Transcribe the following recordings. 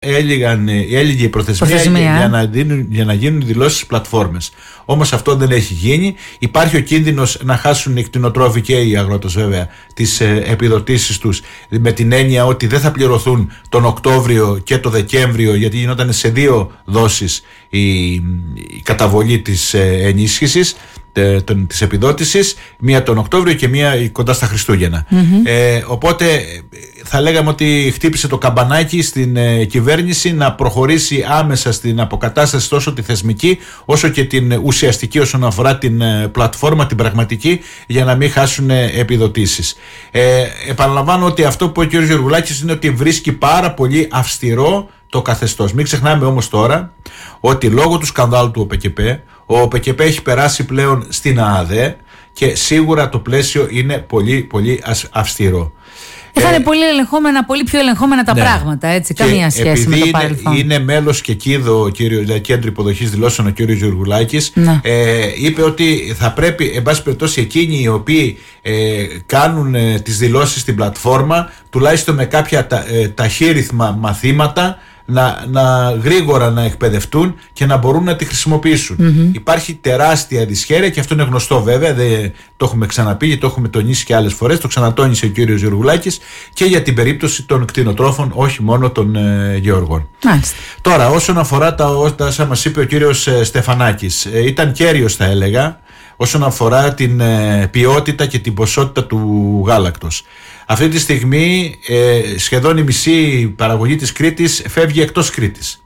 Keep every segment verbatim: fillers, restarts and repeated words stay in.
έλυγαν, έλυγε η προθεσμία, προθεσμία για, να δίνουν, για να γίνουν δηλώσεις στις πλατφόρμες. Όμως αυτό δεν έχει γίνει. Υπάρχει ο κίνδυνος να χάσουν οι κτηνοτρόφοι και οι αγρότες βέβαια τις ε, επιδοτήσεις τους, με την έννοια ότι δεν θα πληρωθούν τον Οκτώβριο και τον Δεκέμβριο, γιατί γινόταν σε δύο δόσεις η, η καταβολή της ε, ενίσχυσης, ε, τον, της επιδότησης, μία τον Οκτώβριο και μία κοντά στα Χριστούγεννα. Mm-hmm. Ε, οπότε θα λέγαμε ότι χτύπησε το καμπανάκι στην ε, κυβέρνηση να προχωρήσει άμεσα στην αποκατάσταση τόσο τη θεσμική όσο και την ουσιαστική όσον αφορά την ε, πλατφόρμα, την πραγματική, για να μην χάσουν ε, επιδοτήσεις. Ε, επαναλαμβάνω ότι αυτό που είπε ο κ. Γεωργουλάκης είναι ότι βρίσκει πάρα πολύ αυστηρό το καθεστώς. Μην ξεχνάμε όμως τώρα ότι λόγω του σκανδάλου του ΟΠΕΚΕΠ, ο ΟΠΕΚΕΠ έχει περάσει πλέον στην ΑΑΔΕ και σίγουρα το πλαίσιο είναι πολύ πολύ αυστηρό. Θα είναι πολύ, ελεγχόμενα, πολύ πιο ελεγχόμενα τα ναι. πράγματα, έτσι, καμία σχέση με το είναι, παρελθόν. Είναι μέλος και κίδο, κύριο, κέντρο υποδοχής δηλώσεων, ο κύριος Γεωργουλάκης, ναι. ε, είπε ότι θα πρέπει, εν πάση περιπτώσει, εκείνοι οι οποίοι ε, κάνουν ε, τις δηλώσεις στην πλατφόρμα, τουλάχιστον με κάποια τα, ε, ταχύρυθμα μαθήματα, Να, να γρήγορα να εκπαιδευτούν και να μπορούν να τη χρησιμοποιήσουν. Mm-hmm. Υπάρχει τεράστια δυσχέρεια και αυτό είναι γνωστό βέβαια, δεν το έχουμε ξαναπεί, το έχουμε τονίσει και άλλες φορές, το ξανατόνισε ο κύριος Γεωργουλάκης και για την περίπτωση των κτηνοτρόφων, όχι μόνο των ε, γεωργών. Μάλιστα. Τώρα, όσον αφορά τα όσα μας είπε ο κύριος ε, Στεφανάκης, ε, ήταν κέριος θα έλεγα όσον αφορά την ε, ποιότητα και την ποσότητα του γάλακτος. Αυτή τη στιγμή ε, σχεδόν η μισή παραγωγή της Κρήτης φεύγει εκτός Κρήτης.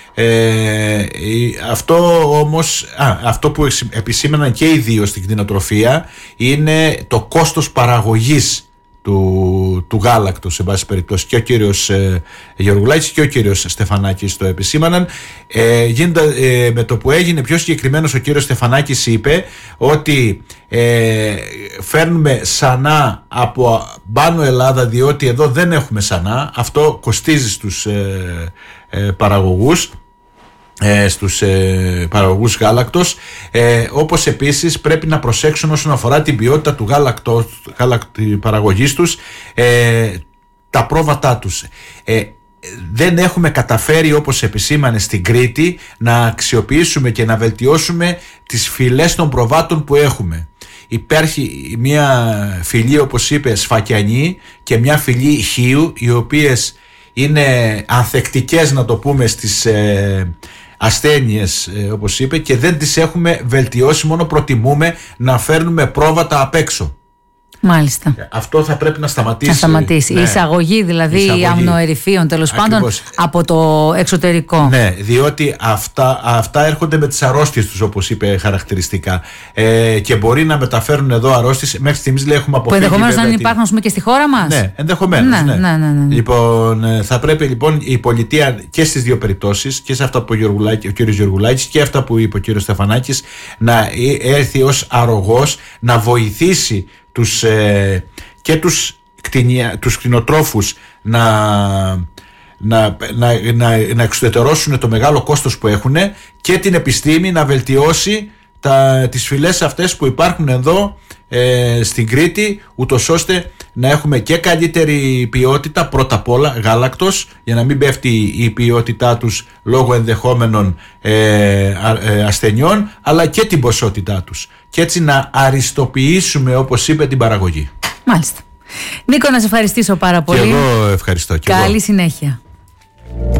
Ε, αυτό όμως, α, αυτό που επισήμαναν και οι δύο στην κτηνοτροφία είναι το κόστος παραγωγής του, του γάλακτος, σε βάση περιπτώσει. Και ο κύριος ε, Γεωργουλάκης και ο κύριος Στεφανάκης το επισήμαναν. Ε, γίνοντα, ε, με το που έγινε πιο συγκεκριμένος, ο κύριος Στεφανάκης είπε ότι ε, φέρνουμε σανά από πάνω Ελλάδα, διότι εδώ δεν έχουμε σανά. Αυτό κοστίζει στους ε, ε, παραγωγούς. Ε, στους ε, παραγωγούς γάλακτος, ε, όπως επίσης πρέπει να προσέξουν όσον αφορά την ποιότητα του γάλακτος, γάλακτος παραγωγής τους, ε, τα πρόβατά τους. Ε, δεν έχουμε καταφέρει, όπως επισήμανε στην Κρήτη, να αξιοποιήσουμε και να βελτιώσουμε τις φυλές των προβάτων που έχουμε. Υπάρχει μια φυλή, όπως είπε, σφακιανή και μια φυλή χίου, οι οποίες είναι ανθεκτικές, να το πούμε, στις ε, ασθένειες, ε, όπως είπε, και δεν τις έχουμε βελτιώσει, μόνο προτιμούμε να φέρνουμε πρόβατα απ' έξω. Μάλιστα. Αυτό θα πρέπει να σταματήσει. Να σταματήσει. Ναι. Η εισαγωγή δηλαδή εισαγωγή. αμνοερυφίων τέλος πάντων από το εξωτερικό. Ναι, διότι αυτά, αυτά έρχονται με τις αρρώστιες τους, όπως είπε χαρακτηριστικά. Ε, και μπορεί να μεταφέρουν εδώ αρρώστιες. Μέχρι στιγμής λέει έχουμε αποφύγει. Που ενδεχομένως να την... υπάρχουν πούμε, και στη χώρα μας. Ναι, ενδεχομένως. Ναι, ναι. Ναι, ναι, ναι. Λοιπόν, θα πρέπει λοιπόν η πολιτεία και στις δύο περιπτώσεις, και σε αυτά που ο, ο κ. Γεωργουλάκης και αυτά που είπε ο κ. Στεφανάκης, να έρθει ως αρρωγός να βοηθήσει τους, ε, και τους, κτηνια, τους κτηνοτρόφους να, να, να, να, να εξουδετερώσουν το μεγάλο κόστος που έχουν, και την επιστήμη να βελτιώσει τα, τις φυλές αυτές που υπάρχουν εδώ ε, στην Κρήτη, ούτως ώστε να έχουμε και καλύτερη ποιότητα, πρώτα απ' όλα γάλακτος, για να μην πέφτει η ποιότητά τους λόγω ενδεχόμενων ε, ε, ασθενειών, αλλά και την ποσότητά τους, και έτσι να αριστοποιήσουμε, όπως είπε, την παραγωγή. Μάλιστα. Νίκο, να σε ευχαριστήσω πάρα πολύ. Και εγώ ευχαριστώ. Και Καλή εγώ. συνέχεια.